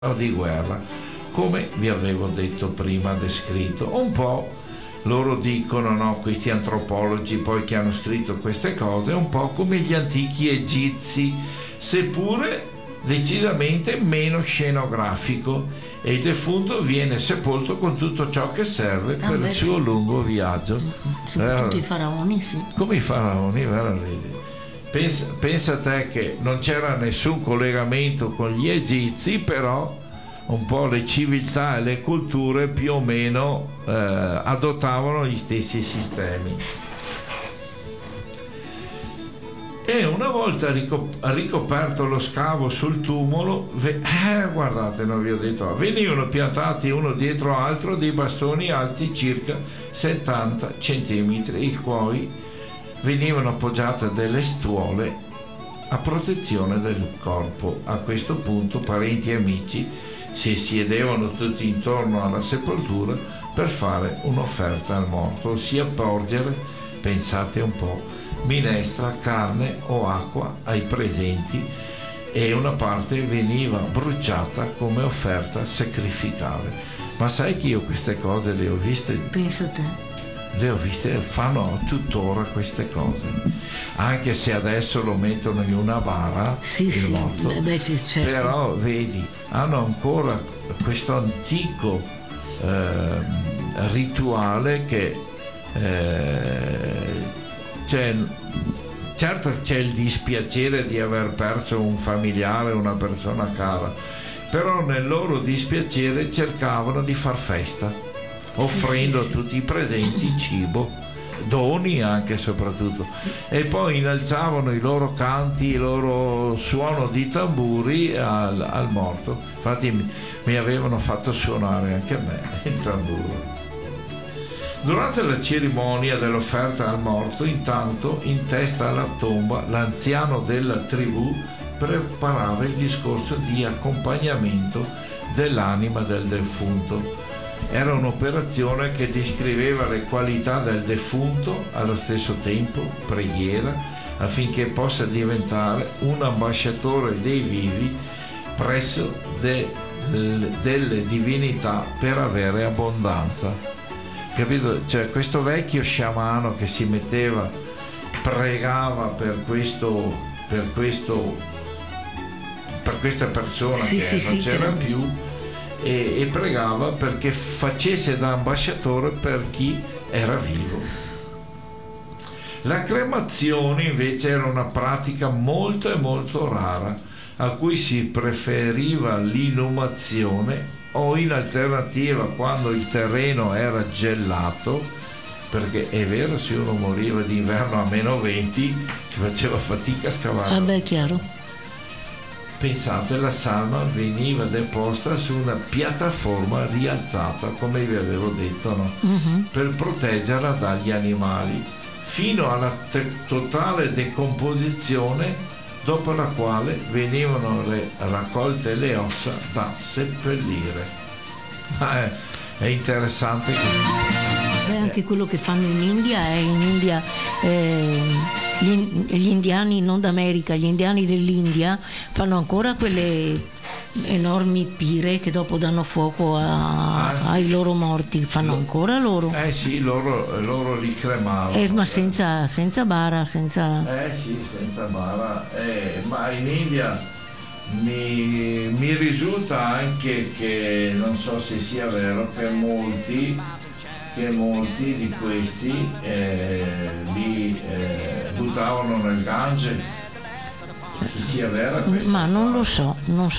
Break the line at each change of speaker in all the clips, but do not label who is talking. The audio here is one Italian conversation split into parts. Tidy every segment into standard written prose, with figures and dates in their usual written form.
di guerra, come vi avevo detto prima, descritto. Un po' loro dicono, no, questi antropologi poi che hanno scritto queste cose, un po' come gli antichi egizi, seppure decisamente meno scenografico, e il defunto viene sepolto con tutto ciò che serve per il suo lungo viaggio.
Soprattutto i faraoni, sì.
Come i faraoni, vero? Pensa a te che non c'era nessun collegamento con gli egizi, però un po' le civiltà e le culture più o meno adottavano gli stessi sistemi. E una volta ricoperto lo scavo sul tumulo, guardate, non vi ho detto, venivano piantati uno dietro l'altro dei bastoni alti circa 70 centimetri, i quali venivano appoggiate delle stuole a protezione del corpo. A questo punto parenti e amici si siedevano tutti intorno alla sepoltura per fare un'offerta al morto, ossia porgere, pensate un po', minestra, carne o acqua ai presenti, e una parte veniva bruciata come offerta sacrificale. Ma sai che io queste cose le ho viste?
Pensa a te.
Le ho viste, fanno tuttora queste cose, anche se adesso lo mettono in una bara, il morto.
Sì, certo.
Però vedi, hanno ancora questo antico rituale che certo c'è il dispiacere di aver perso un familiare, una persona cara, però nel loro dispiacere cercavano di far festa, offrendo a tutti i presenti cibo, doni anche soprattutto, e poi innalzavano i loro canti, il loro suono di tamburi al morto. Infatti mi avevano fatto suonare anche a me il tamburo. Durante la cerimonia dell'offerta al morto, intanto in testa alla tomba l'anziano della tribù preparava il discorso di accompagnamento dell'anima del defunto. Era un'operazione che descriveva le qualità del defunto, allo stesso tempo preghiera, affinché possa diventare un ambasciatore dei vivi presso delle divinità per avere abbondanza. Capito? Cioè, questo vecchio sciamano che si metteva, pregava per questa persona che non c'era più, e pregava perché facesse da ambasciatore per chi era vivo. La cremazione invece era una pratica molto e molto rara, a cui si preferiva l'inumazione, o in alternativa, quando il terreno era gelato, perché è vero, se uno moriva d'inverno a -20 si faceva fatica a scavare.
Chiaro.
Pensate, la salma veniva deposta su una piattaforma rialzata, come vi avevo detto, no? Per proteggerla dagli animali, fino alla totale decomposizione, dopo la quale venivano raccolte le ossa da seppellire. È interessante.
Anche quello che fanno in India gli indiani, non d'America, gli indiani dell'India fanno ancora quelle enormi pire che dopo danno fuoco ai loro morti, fanno ancora loro.
Sì, loro li cremavano.
Ma senza bara, senza
bara. Ma in India mi risulta anche che, non so se sia vero, che molti di questi li buttavano nel Gange, che sia vera questa
ma non lo so,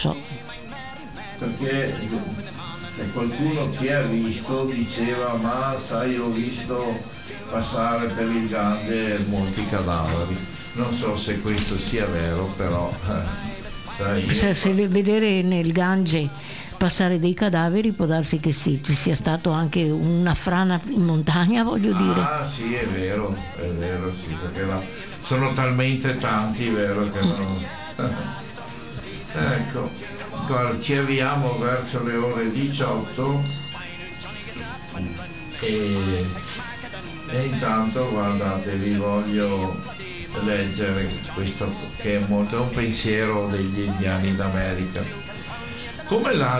perché se qualcuno che ha visto diceva, ma sai, ho visto passare per il Gange molti cadaveri. Non so se questo sia vero, però
se vedere nel Gange passare dei cadaveri può darsi che ci sia stato anche una frana in montagna, voglio dire.
Ah sì, è vero sì, perché sono talmente tanti, vero, che non... Ecco, ci avviamo verso le ore 18 e intanto, guardate, vi voglio leggere questo che è un pensiero degli indiani d'America. come là